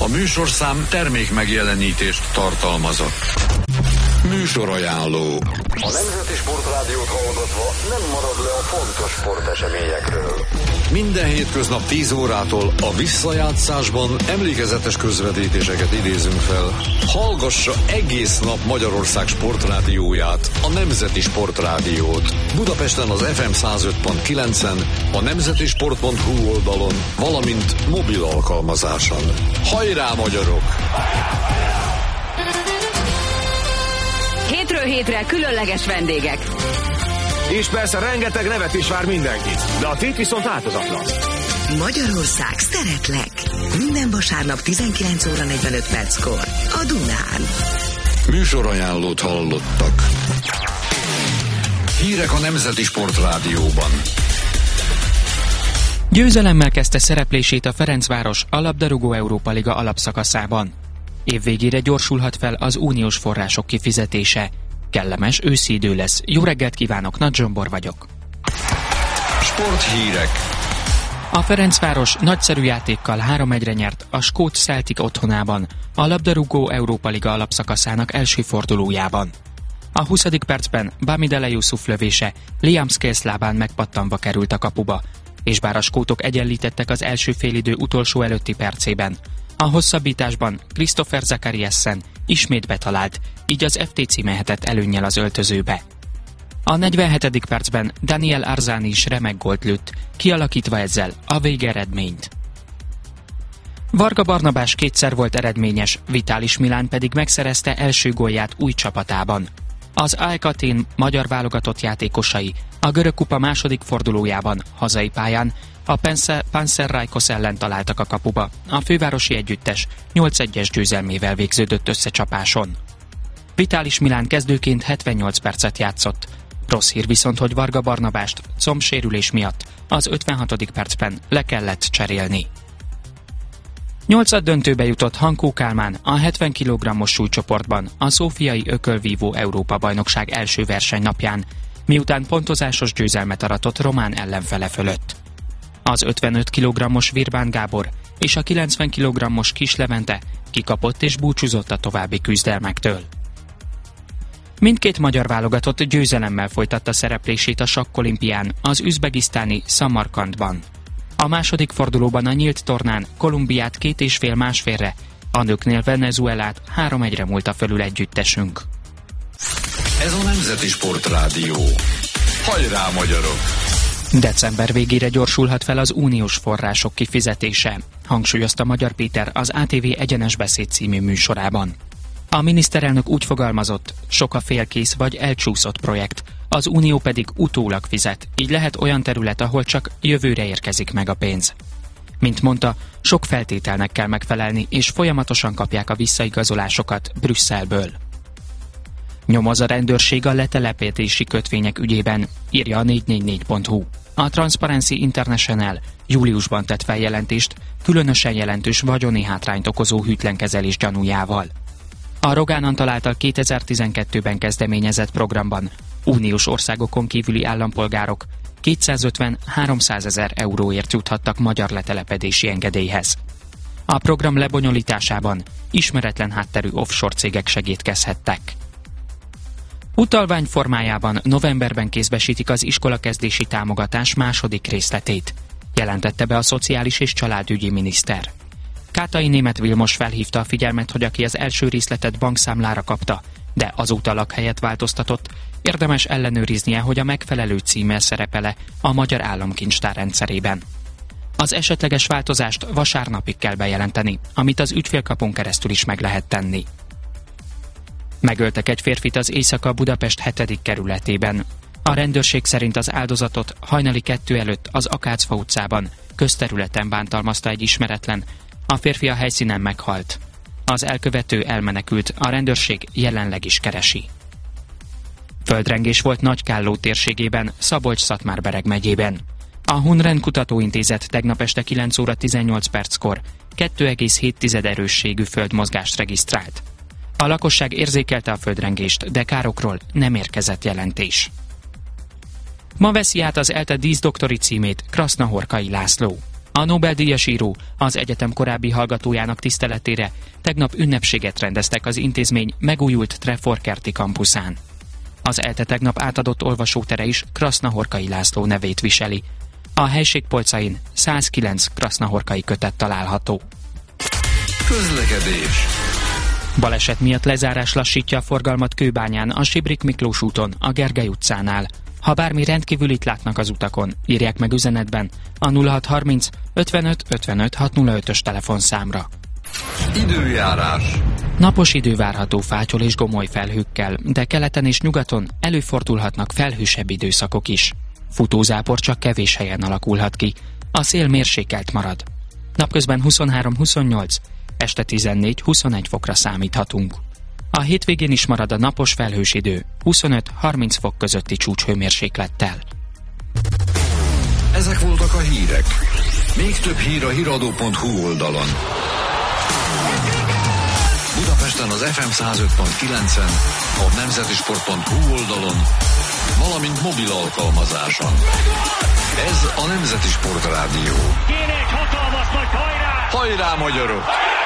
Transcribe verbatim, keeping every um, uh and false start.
műsorszám termék megjelenítést tartalmazott. Műsorajánló. A Nemzeti Sportrádiót hallgatva nem marad le a fontos sporteseményekről. Minden hétköznap tíz órától a visszajátszásban emlékezetes közvetítéseket idézünk fel. Hallgassa egész nap Magyarország sportrádióját, a Nemzeti Sportrádiót. Budapesten az ef em száz öt pont kilencen, a nemzetisport pont hu oldalon, valamint mobil alkalmazáson. Hajrá, magyarok! Hétről hétre különleges vendégek. És persze rengeteg nevet is vár mindenkit, de a tét viszont változatlan. Magyarország szeretlek. Minden vasárnap tizenkilenc óra negyvenöt perckor a Dunán. Műsorajánlót hallottak. Hírek a Nemzeti Sportrádióban. Győzelemmel kezdte szereplését a Ferencváros a labdarúgó Európa Liga alapszakaszában. Évvégére gyorsulhat fel az uniós források kifizetése. Kellemes őszi idő lesz. Jó reggelt kívánok, Nagy Zsombor vagyok. Sporthírek. A Ferencváros nagyszerű játékkal három egyre nyert a skót Celtic otthonában, a labdarúgó Európa Liga alapszakaszának első fordulójában. A huszadik percben Bamidele Yusuf lövése Liam Scales lábán megpattanva került a kapuba, és bár a skótok egyenlítettek az első félidő utolsó előtti percében, a hosszabbításban Christopher Zakariassen ismét betalált, így az ef té cé mehetett előnnyel az öltözőbe. A negyvenhetedik percben Daniel Arzani is remek gólt lőtt, kialakítva ezzel a végeredményt. Varga Barnabás kétszer volt eredményes, Vitális Milán pedig megszerezte első gólját új csapatában. Az á e ká Atén magyar válogatott játékosai a görög kupa második fordulójában hazai pályán a Panathinaikos ellen találtak a kapuba. A fővárosi együttes nyolc egyes győzelmével végződött összecsapáson. Vitális Milán kezdőként hetvennyolc percet játszott. Rossz hír viszont, hogy Varga Barnabást combsérülés miatt az ötvenhatodik percben le kellett cserélni. Nyolcad döntőbe jutott Hankó Kálmán a hetven kilogrammos súlycsoportban a szófiai ökölvívó Európa-bajnokság első versenynapján, miután pontozásos győzelmet aratott román ellenfele fölött. Az ötvenöt kilogrammos Virbán Gábor és a kilencven kilogrammos Kis Levente kikapott és búcsúzott a további küzdelmektől. Mindkét magyar válogatott győzelemmel folytatta szereplését a sakkolimpián az üzbegisztáni Szamarkandban. A második fordulóban a nyílt tornán Kolumbiát két és fél másfélre, a nőknél Venezuelát három egyre múlta fölül együttesünk. Ez a Nemzeti Sportrádió. Hajrá, magyarok! December végére gyorsulhat fel az uniós források kifizetése, hangsúlyozta Magyar Péter az á té vé Egyenes Beszéd című műsorában. A miniszterelnök úgy fogalmazott, sok a félkész vagy elcsúszott projekt, az unió pedig utólag fizet, így lehet olyan terület, ahol csak jövőre érkezik meg a pénz. Mint mondta, sok feltételnek kell megfelelni, és folyamatosan kapják a visszaigazolásokat Brüsszelből. Nyomoz a rendőrség a letelepítési kötvények ügyében, írja a négy négy négy pont hu. A Transparency International júliusban tett feljelentést különösen jelentős vagyoni hátrányt okozó hűtlenkezelés gyanújával. A Rogán Antal által kétezer-tizenkettőben kezdeményezett programban uniós országokon kívüli állampolgárok kétszázötven-háromszázezer euróért juthattak magyar letelepedési engedélyhez. A program lebonyolításában ismeretlen hátterű offshore cégek segítkezhettek. Utalvány formájában novemberben kézbesítik az iskolakezdési támogatás második részletét, jelentette be a Szociális és Családügyi miniszter. Kátai Németh Vilmos felhívta a figyelmet, hogy aki az első részletet bankszámlára kapta, de azóta lakhelyet változtatott, érdemes ellenőriznie, hogy a megfelelő címmel szerepele a Magyar Államkincstár rendszerében. Az esetleges változást vasárnapig kell bejelenteni, amit az ügyfélkapun keresztül is meg lehet tenni. Megöltek egy férfit az Éjszaka Budapest hetedik kerületében. A rendőrség szerint az áldozatot hajnali kettő előtt az Akácfa utcában, közterületen bántalmazta egy ismeretlen, a férfi a helyszínen meghalt. Az elkövető elmenekült, a rendőrség jelenleg is keresi. Földrengés volt Nagykálló térségében, Szabolcs-Szatmár-Bereg megyében. A Hunren Kutatóintézet tegnap este kilenc óra tizennyolc perckor kettő egész hét erősségű földmozgást regisztrált. A lakosság érzékelte a földrengést, de károkról nem érkezett jelentés. Ma veszi át az ELTE díszdoktori címét Krasznahorkai László. A Nobel-díjas író az egyetem korábbi hallgatójának tiszteletére tegnap ünnepséget rendeztek az intézmény megújult Treforkerti kampuszán. Az ELTE tegnap átadott olvasótere is Krasznahorkai László nevét viseli. A helység polcain százkilenc krasznahorkai kötet található. Közlekedés. Baleset miatt lezárás lassítja a forgalmat Kőbányán, a Sibrik Miklós úton, a Gergely utcánál. Ha bármi rendkívülit látnak az utakon, írják meg üzenetben a nulla hat harminc ötvenöt ötvenöt hatszázötös telefonszámra. Időjárás. Napos idő várható fátyol és gomoly felhőkkel, de keleten és nyugaton előfordulhatnak felhősebb időszakok is. Futózápor csak kevés helyen alakulhat ki, a szél mérsékelt marad. Napközben huszonhárom huszonnyolc, este tizennégy huszonegy fokra számíthatunk. A hétvégén is marad a napos felhős idő, huszonöt harminc fok közötti csúcshőmérséklettel. Ezek voltak a hírek. Még több hír a híradó pont hu oldalon. Budapesten az ef em száz öt pont kilencen, a nemzetisport pont hu oldalon, valamint mobil alkalmazáson. Ez a Nemzeti Sport Rádió. Kérek, hatalmas nagy hajrá! Hajrá, magyarok!